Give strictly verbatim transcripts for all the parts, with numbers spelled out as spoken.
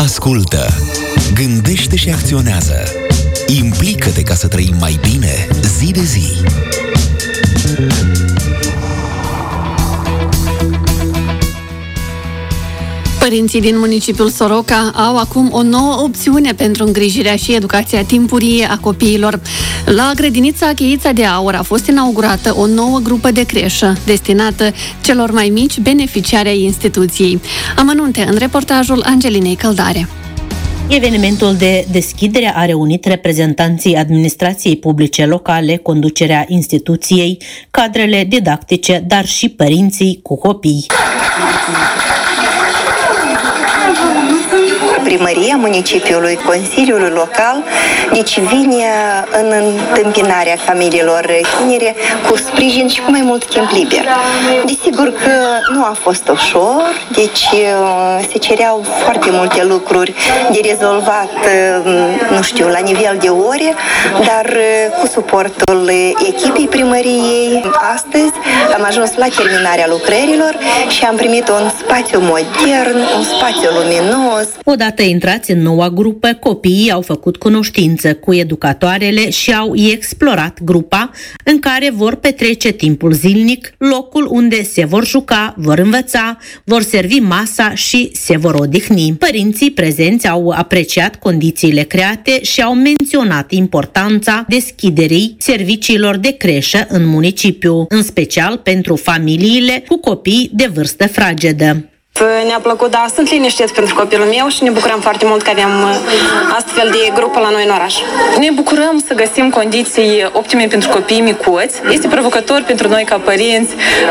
Ascultă, gândește și acționează. Implică-te ca să trăim mai bine zi de zi. Părinții din municipiul Soroca au acum o nouă opțiune pentru îngrijirea și educația timpurie a copiilor. La grădinița Cheița de Aur a fost inaugurată o nouă grupă de creșă destinată celor mai mici beneficiari ai instituției. Amănunte în reportajul Angelinei Căldare. Evenimentul de deschidere a reunit reprezentanții administrației publice locale, conducerea instituției, cadrele didactice, dar și părinții cu copii. Primăria municipiului, Consiliul Local, deci vine în întâmpinarea familiilor tinere cu sprijin și cu mai mult timp liber. Desigur că nu a fost ușor, deci se cereau foarte multe lucruri de rezolvat, nu știu, la nivel de ore, dar cu suportul echipei primăriei, astăzi am ajuns la terminarea lucrărilor și am primit un spațiu modern, un spațiu luminos. Odată intrați în noua grupă, copiii au făcut cunoștință cu educatoarele și au explorat grupa în care vor petrece timpul zilnic, locul unde se vor juca, vor învăța, vor servi masa și se vor odihni. Părinții prezenți au apreciat condițiile create și au menționat importanța deschiderii serviciilor de creșă în municipiu, în special pentru familiile cu copii de vârstă fragedă. Ne-a plăcut, dar sunt liniștit pentru copilul meu și ne bucurăm foarte mult că avem astfel de grupă la noi în oraș. Ne bucurăm să găsim condiții optime pentru copiii micuți. Este provocator pentru noi ca părinți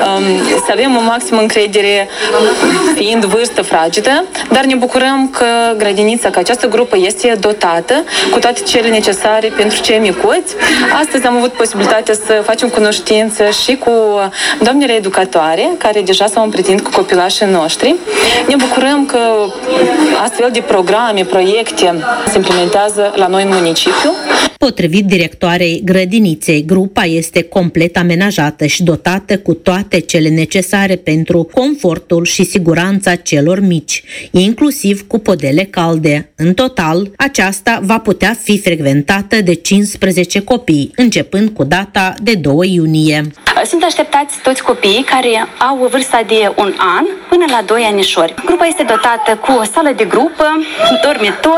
să avem o maximă încredere fiind vârstă fragedă, dar ne bucurăm că grădinița, că această grupă este dotată cu toate cele necesare pentru cei micuți. Astăzi am avut posibilitatea să facem cunoștință și cu doamnele educatoare care deja s-au împrietenit cu copilașii noștri. Ne bucurăm că astfel de programe, proiecte se implementează la noi în municipiu. Potrivit directoarei grădiniței, grupa este complet amenajată și dotată cu toate cele necesare pentru confortul și siguranța celor mici, inclusiv cu podele calde. În total, aceasta va putea fi frecventată de cincisprezece copii, începând cu data de doi iunie. Sunt așteptați toți copiii care au vârsta de un an până la doi anișori. Grupa este dotată cu o sală de grupă, dormitor,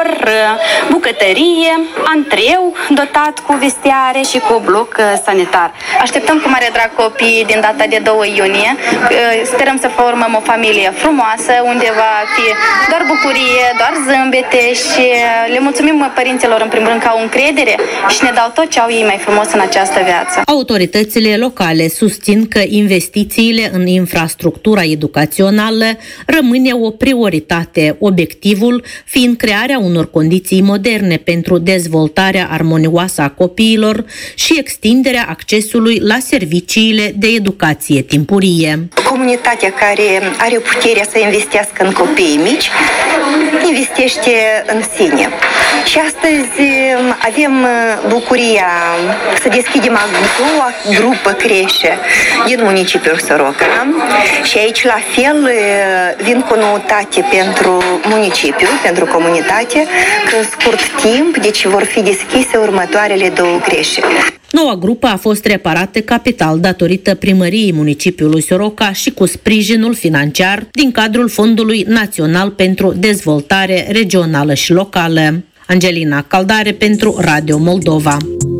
bucătărie, antreu dotat cu vestiare și cu bloc sanitar. Așteptăm cu mare drag copiii din data de doi iunie. Sperăm să formăm o familie frumoasă, unde va fi doar bucurie, doar zâmbete și le mulțumim părinților în primul rând că au încredere și ne dau tot ce au ei mai frumos în această viață. Autoritățile locale susțin că investițiile în infrastructura educațională rămâne o prioritate, obiectivul fiind crearea unor condiții moderne pentru dezvoltarea armonioasă a copiilor și extinderea accesului la serviciile de educație timpurie. Comunitatea care are puterea să investească în copiii mici, investește în sine. Și astăzi avem bucuria să deschidem a doua grupă creșe din municipiul Soroca și aici la fel vin cu noutate pentru municipiu, pentru comunitate, că în scurt timp, deci vor fi deschise următoarele două creșe. Noua grupă a fost reparată capital datorită primăriei municipiului Soroca și cu sprijinul financiar din cadrul Fondului Național pentru Dezvoltare Regională și Locală. Angelina Căldare pentru Radio Moldova.